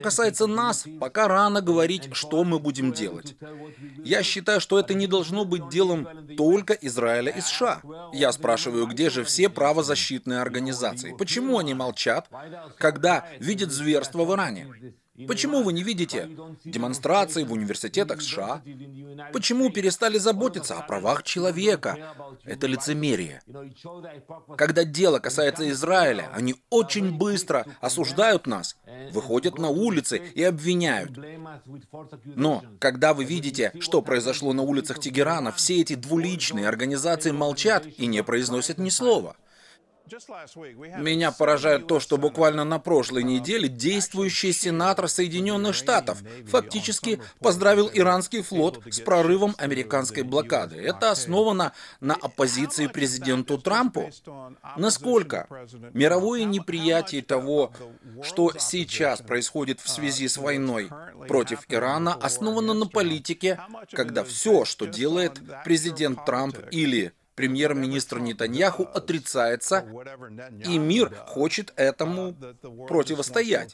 Касается нас, пока рано говорить, что мы будем делать. Я считаю, что это не должно быть делом только Израиля и США. Я спрашиваю, где же все правозащитные организации? Почему они молчат, когда видят зверство в Иране? Почему вы не видите демонстраций в университетах США? Почему перестали заботиться о правах человека? Это лицемерие. Когда дело касается Израиля, они очень быстро осуждают нас, выходят на улицы и обвиняют. Но когда вы видите, что произошло на улицах Тегерана, все эти двуличные организации молчат и не произносят ни слова. Меня поражает то, что буквально на прошлой неделе действующий сенатор Соединенных Штатов фактически поздравил иранский флот с прорывом американской блокады. Это основано на оппозиции президенту Трампу. Насколько мировое неприятие того, что сейчас происходит в связи с войной против Ирана, основано на политике, когда все, что делает президент Трамп или премьер-министр Нетаньяху, отрицается, и мир хочет этому противостоять.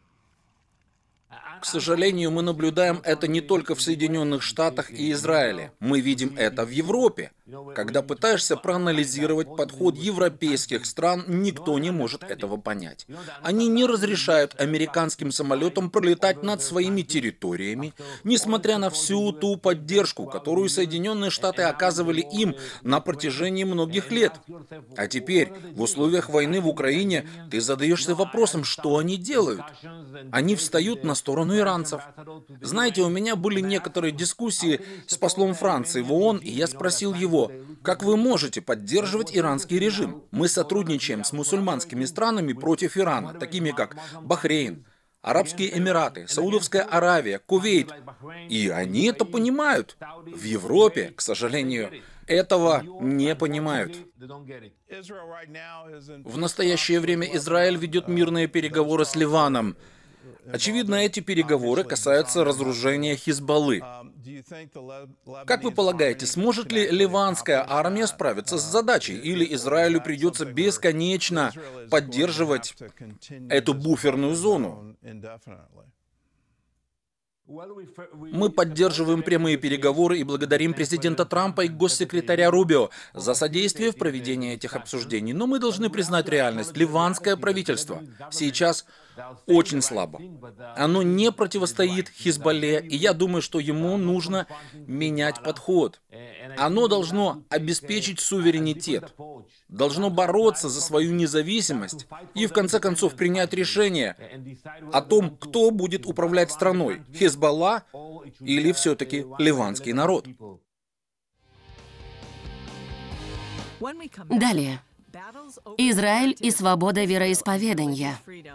К сожалению, мы наблюдаем это не только в Соединенных Штатах и Израиле. Мы видим это в Европе. Когда пытаешься проанализировать подход европейских стран, никто не может этого понять. Они не разрешают американским самолетам пролетать над своими территориями, несмотря на всю ту поддержку, которую Соединенные Штаты оказывали им на протяжении многих лет. А теперь, в условиях войны в Украине, ты задаешься вопросом, что они делают. Они встают на сторону иранцев. Знаете, у меня были некоторые дискуссии с послом Франции в ООН, и я спросил его, как вы можете поддерживать иранский режим? Мы сотрудничаем с мусульманскими странами против Ирана, такими как Бахрейн, Арабские Эмираты, Саудовская Аравия, Кувейт. И они это понимают. В Европе, к сожалению, этого не понимают. В настоящее время Израиль ведет мирные переговоры с Ливаном. Очевидно, эти переговоры касаются разоружения Хизбаллы. Как вы полагаете, сможет ли ливанская армия справиться с задачей, или Израилю придется бесконечно поддерживать эту буферную зону? Мы поддерживаем прямые переговоры и благодарим президента Трампа и госсекретаря Рубио за содействие в проведении этих обсуждений. Но мы должны признать реальность. Ливанское правительство сейчас очень слабо. Оно не противостоит Хизбалле, и я думаю, что ему нужно менять подход. Оно должно обеспечить суверенитет, должно бороться за свою независимость и, в конце концов, принять решение о том, кто будет управлять страной, Хизбалла или все-таки ливанский народ. Далее. Израиль и свобода вероисповедания.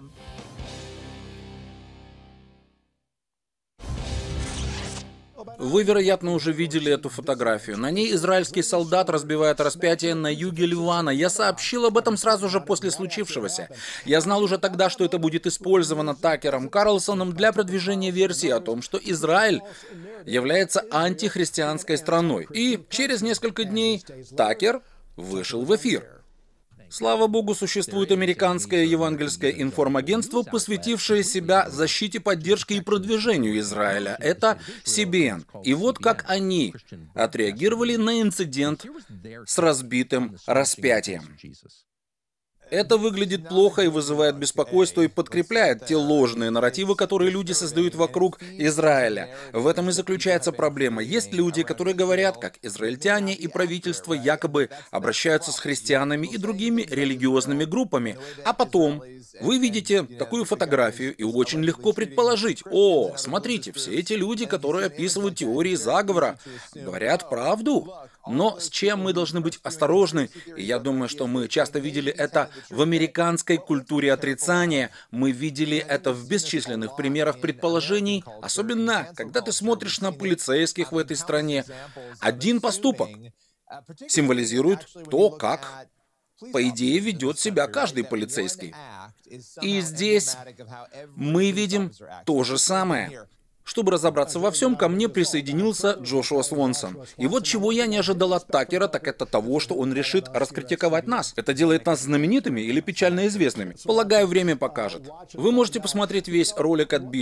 Вы, вероятно, уже видели эту фотографию. На ней израильский солдат разбивает распятие на юге Ливана. Я сообщил об этом сразу же после случившегося. Я знал уже тогда, что это будет использовано Такером Карлсоном для продвижения версии о том, что Израиль является антихристианской страной. И через несколько дней Такер вышел в эфир. Слава богу, существует американское евангельское информагентство, посвятившее себя защите, поддержке и продвижению Израиля. Это CBN. И вот как они отреагировали на инцидент с разбитым распятием. Это выглядит плохо и вызывает беспокойство и подкрепляет те ложные нарративы, которые люди создают вокруг Израиля. В этом и заключается проблема. Есть люди, которые говорят, как израильтяне и правительство якобы обращаются с христианами и другими религиозными группами. А потом вы видите такую фотографию, и очень легко предположить: о, смотрите, все эти люди, которые описывают теории заговора, говорят правду. Но с чем мы должны быть осторожны, и я думаю, что мы часто видели это в американской культуре отрицания, мы видели это в бесчисленных примерах предположений, особенно когда ты смотришь на полицейских в этой стране. Один поступок символизирует то, как, по идее, ведет себя каждый полицейский. И здесь мы видим то же самое. Чтобы разобраться во всем, ко мне присоединился Джошуа Свонсон. И вот чего я не ожидал от Такера, так это того, что он решит раскритиковать нас. Это делает нас знаменитыми или печально известными? Полагаю, время покажет. Вы можете посмотреть весь ролик от Билла.